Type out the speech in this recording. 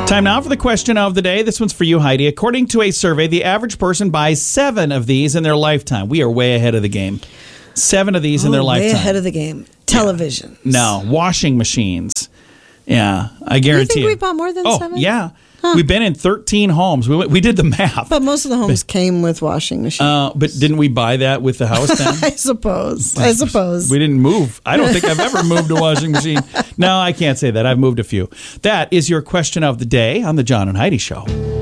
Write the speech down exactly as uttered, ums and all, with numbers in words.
Time now for the question of the day. This one's for you, Heidi. According to a survey, the average person buys seven of these in their lifetime. We are way ahead of the game. Seven of these oh, in their lifetime. Way ahead of the game. Television. Yeah. No, washing machines. Yeah, I guarantee you. You think we bought more than oh, seven? Yeah. Huh. We've been in thirteen homes. We we did the math. But most of the homes but, came with washing machines. Uh, but didn't we buy that with the house then? I suppose. I suppose. We didn't move. I don't think I've ever moved a washing machine. No, I can't say that. I've moved a few. That is your question of the day on the John and Heidi Show.